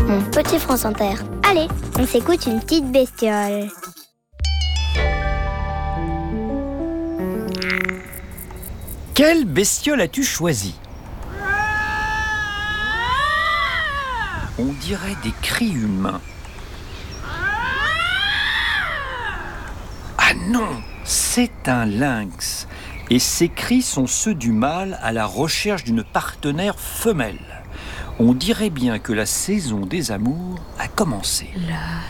mon petit France Inter. Allez, on s'écoute une petite bestiole. Quelle bestiole as-tu choisi ? On dirait des cris humains. Ah non, c'est un lynx. Et ces cris sont ceux du mâle à la recherche d'une partenaire femelle. On dirait bien que la saison des amours a commencé.